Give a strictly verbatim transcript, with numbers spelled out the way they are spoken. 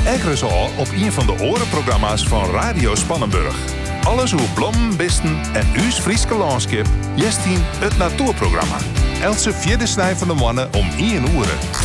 Ekkeris al op een van de orenprogramma's van Radio Spannenburg. Alles hoe blommen, bisten en uws Frieske landschap. Jestien het natuurprogramma. Else vierde snij van de mannen om één uur.